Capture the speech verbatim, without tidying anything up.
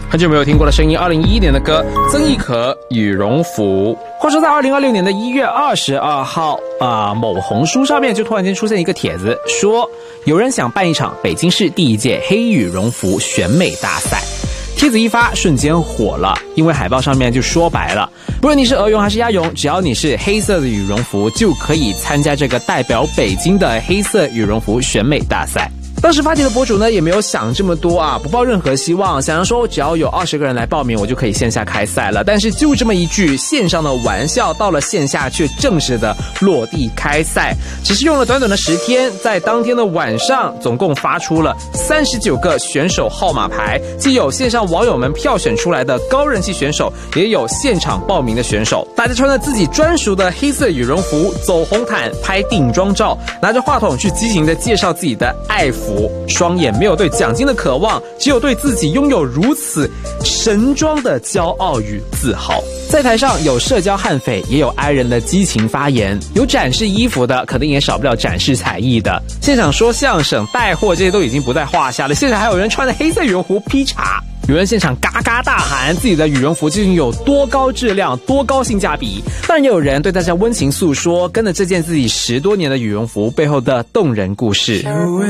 很久没有听过的声音，二零一一年的歌，曾轶可羽绒服。话说在二零二六年的一月二十二号啊、呃，某红书上面就突然间出现一个帖子，说有人想办一场北京市第一届黑羽绒服选美大赛。帖子一发，瞬间火了，因为海报上面就说白了，不论你是鹅绒还是鸭绒，只要你是黑色的羽绒服，就可以参加这个代表北京的黑色羽绒服选美大赛。当时发帖的博主呢也没有想这么多啊，不抱任何希望，想要说只要有二十个人来报名，我就可以线下开赛了。但是就这么一句线上的玩笑，到了线下却正式的落地开赛，只是用了短短的十天，在当天的晚上，总共发出了三十九个选手号码牌，既有线上网友们票选出来的高人气选手，也有现场报名的选手。大家穿着自己专属的黑色羽绒服，走红毯，拍定妆照，拿着话筒去激情的介绍自己的爱服。双眼没有对奖金的渴望，只有对自己拥有如此神装的骄傲与自豪。在台上有社交悍匪，也有哀人的激情发言，有展示衣服的，肯定也少不了展示才艺的。现场说相声、带货这些都已经不在话下了，现场还有人穿着黑色羽绒服劈茶，有人现场嘎嘎大喊自己的羽绒服究竟有多高质量、多高性价比。当然也有人对大家温情诉说跟着这件自己十多年的羽绒服背后的动人故事。